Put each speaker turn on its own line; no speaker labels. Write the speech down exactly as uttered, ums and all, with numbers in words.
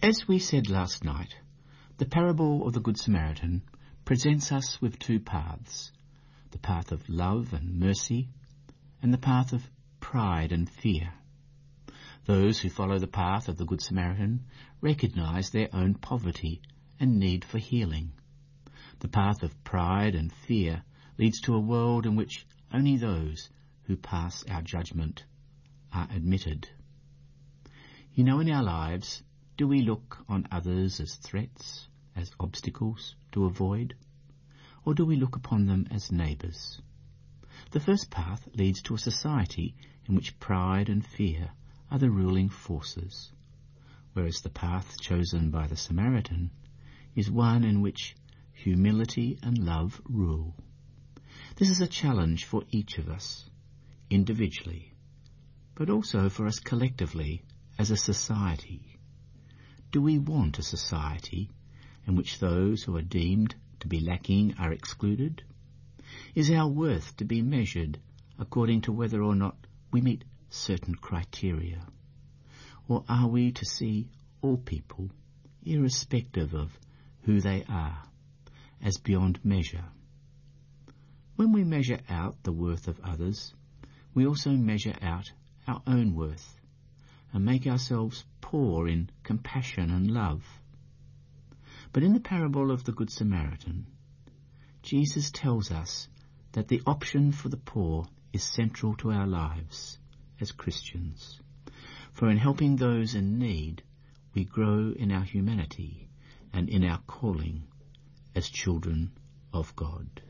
As we said last night, the parable of the Good Samaritan presents us with two paths, the path of love and mercy, and the path of pride and fear. Those who follow the path of the Good Samaritan recognise their own poverty and need for healing. The path of pride and fear leads to a world in which only those who pass our judgment are admitted. You know, in our lives, do we look on others as threats, as obstacles to avoid? Or do we look upon them as neighbours? The first path leads to a society in which pride and fear are the ruling forces, whereas the path chosen by the Samaritan is one in which humility and love rule. This is a challenge for each of us, individually, but also for us collectively as a society. Do we want a society in which those who are deemed to be lacking are excluded? Is our worth to be measured according to whether or not we meet certain criteria? Or are we to see all people, irrespective of who they are, as beyond measure? When we measure out the worth of others, we also measure out our own worth and make ourselves poor in compassion and love. But in the parable of the Good Samaritan, Jesus tells us that the option for the poor is central to our lives as Christians. For in helping those in need, we grow in our humanity and in our calling as children of God.